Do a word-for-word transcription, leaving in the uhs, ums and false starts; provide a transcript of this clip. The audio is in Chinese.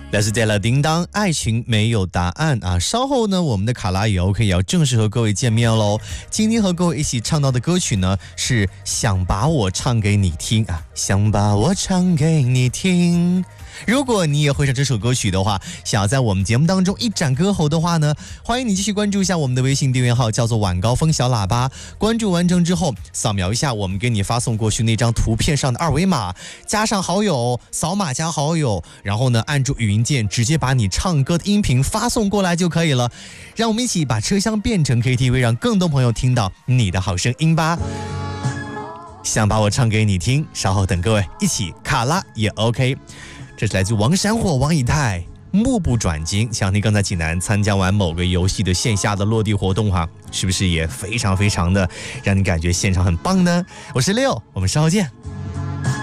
来自带了叮当，爱情没有答案啊！稍后呢，我们的卡拉也 OK， 也要正式和各位见面喽。今天和各位一起唱到的歌曲呢，是想把我唱给你听啊，想把我唱给你听。如果你也会唱这首歌曲的话，想要在我们节目当中一展歌喉的话呢，欢迎你继续关注一下我们的微信订阅号，叫做晚高峰小喇叭。关注完成之后，扫描一下我们给你发送过去那张图片上的二维码，加上好友，扫码加好友，然后呢，按住语音键，直接把你唱歌的音频发送过来就可以了。让我们一起把车厢变成 K T V， 让更多朋友听到你的好声音吧。想把我唱给你听，稍后等各位一起卡拉也 OK。这是来自王闪火、王以太，目不转睛。想你刚才济南参加完某个游戏的线下的落地活动哈，是不是也非常非常的让你感觉现场很棒呢？我是六，我们稍后见。